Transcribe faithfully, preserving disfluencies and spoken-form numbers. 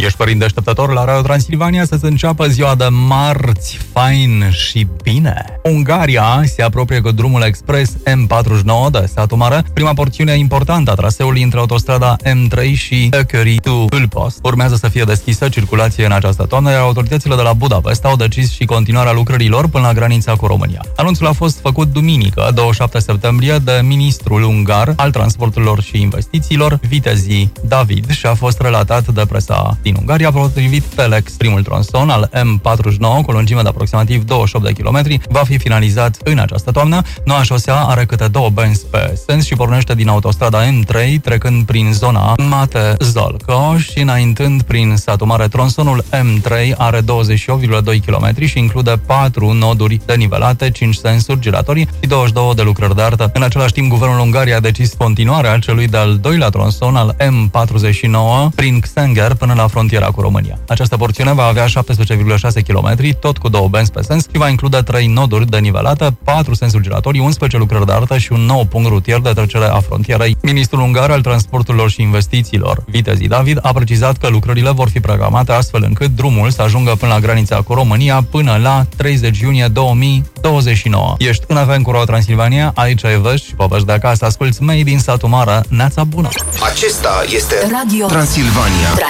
Ești părinte deșteptător la Radio Transilvania să se înceapă ziua de marți, fain și bine. Ungaria se apropie cu drumul expres M patruzeci și nouă de satul mare, prima porțiune importantă a traseului între autostrada M trei și Ököri to Ulpost. Urmează să fie deschisă circulație în această toamnă, iar autoritățile de la Budapest au decis și continuarea lucrărilor până la granița cu România. Anunțul a fost făcut duminică, douăzeci și șapte septembrie, de ministrul ungar al transporturilor și investițiilor, Vitezi David, și a fost relatat de presa din Ungaria. Potrivit Telex, primul tronson al M patruzeci și nouă, cu o lungime de aproximativ douăzeci și opt de kilometri, va fi finalizat în această toamnă. Noua șosea are câte două benzi pe sens și pornește din autostrada M trei, trecând prin zona Mate-Zolco și înaintând prin satul mare. Tronsonul M trei are douăzeci și opt virgulă doi kilometri și include patru noduri denivelate, cinci sensuri giratorii și douăzeci și două de lucrări de artă. În același timp, guvernul Ungariei a decis continuarea celui de-al doilea tronson al M patruzeci și nouă prin Xenger până la frontiera cu România. Această porțiune va avea șaptesprezece virgulă șase kilometri, tot cu două benzi pe sens, și va include trei noduri denivelate, patru sensuri giratorii, unsprezece lucrări de artă și un nou punct rutier de trecere a frontierei. Ministrul ungar al transporturilor și investițiilor, Vitezi David, a precizat că lucrările vor fi programate astfel încât drumul să ajungă până la granița cu România până la treizeci iunie două mii douăzeci și nouă. Ești în Avem cu Radio Transilvania, aici ai vești și povești de acasă. Asculți Made din satul mare, neața bună! Acesta este Radio Transilvania.